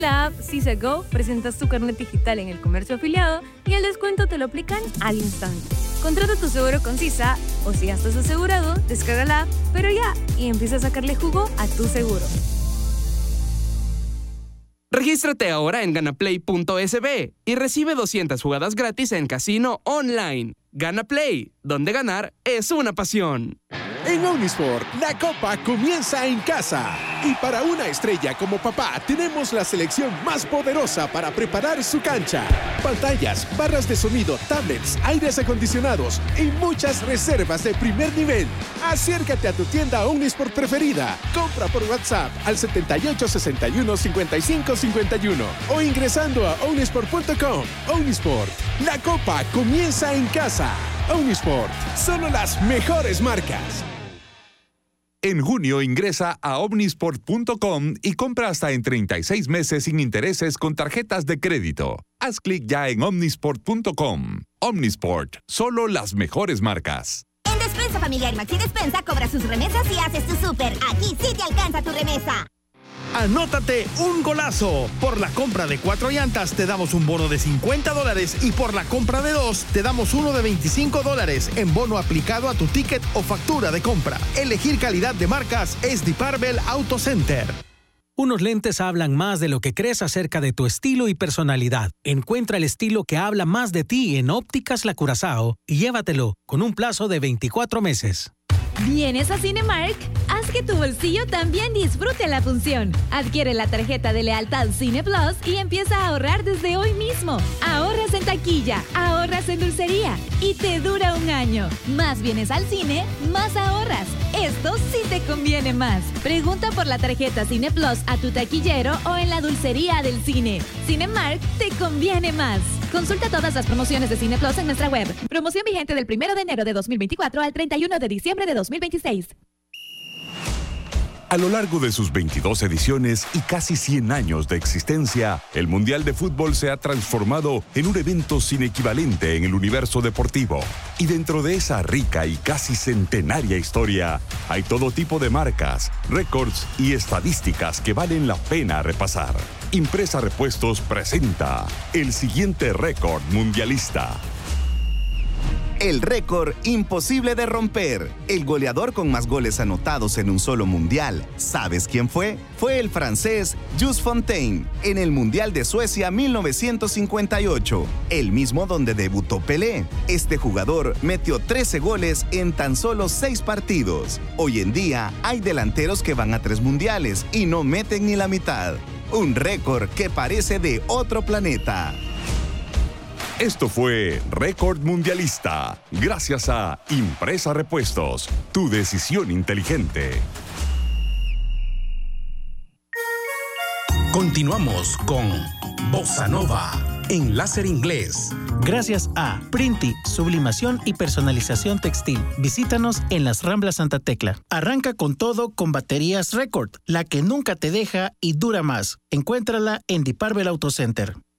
La app Sisa Go presentas tu carnet digital en el comercio afiliado y el descuento te lo aplican al instante. Contrata tu seguro con Sisa o si ya estás asegurado, descarga la app, pero ya, y empieza a sacarle jugo a tu seguro. Regístrate ahora en ganaplay.sb y recibe 200 jugadas gratis en casino online. Gana Play, donde ganar es una pasión. En Omnisport, la copa comienza en casa. Y para una estrella como papá, tenemos la selección más poderosa para preparar su cancha. Pantallas, barras de sonido, tablets, aires acondicionados y muchas reservas de primer nivel. Acércate a tu tienda Omnisport preferida. Compra por WhatsApp al 78 61 55 51 o ingresando a omnisport.com. Omnisport, la copa comienza en casa. Omnisport, solo las mejores marcas. En junio ingresa a omnisport.com y compra hasta en 36 meses sin intereses con tarjetas de crédito. Haz clic ya en omnisport.com. Omnisport, solo las mejores marcas. En Despensa Familiar Maxi Despensa cobra sus remesas y haces tu súper. Aquí sí te alcanza tu remesa. Anótate un golazo. Por la compra de 4 llantas te damos un bono de $50 y por la compra de 2 te damos uno de $25 en bono aplicado a tu ticket o factura de compra. Elegir calidad de marcas es Diparbel Auto Center. Unos lentes hablan más de lo que crees acerca de tu estilo y personalidad. Encuentra el estilo que habla más de ti en Ópticas La Curazao y llévatelo con un plazo de 24 meses. ¿Vienes a Cinemark? Haz que tu bolsillo también disfrute la función. Adquiere la tarjeta de lealtad Cine Plus y empieza a ahorrar desde hoy mismo. Ahorras en taquilla, ahorras en dulcería y te dura un año. Más vienes al cine, más ahorras. Esto sí te conviene más. Pregunta por la tarjeta Cine Plus a tu taquillero o en la dulcería del cine. Cinemark te conviene más. Consulta todas las promociones de Cine Plus en nuestra web. Promoción vigente del 1 de enero de 2024 al 31 de diciembre de 2026. A lo largo de sus 22 ediciones y casi 100 años de existencia, el Mundial de Fútbol se ha transformado en un evento sin equivalente en el universo deportivo. Y dentro de esa rica y casi centenaria historia, hay todo tipo de marcas, récords y estadísticas que valen la pena repasar. Impresa Repuestos presenta el siguiente récord mundialista. El récord imposible de romper. El goleador con más goles anotados en un solo mundial. ¿Sabes quién fue? Fue el francés Jules Fontaine en el Mundial de Suecia 1958, el mismo donde debutó Pelé. Este jugador metió 13 goles en tan solo 6 partidos. Hoy en día hay delanteros que van a 3 mundiales y no meten ni la mitad. Un récord que parece de otro planeta. Esto fue Récord Mundialista, gracias a Impresa Repuestos, tu decisión inteligente. Continuamos con Bossa Nova en Láser Inglés. Gracias a Printi, sublimación y personalización textil. Visítanos en las Ramblas Santa Tecla. Arranca con todo con baterías Record, la que nunca te deja y dura más. Encuéntrala en Diparbel Auto Center.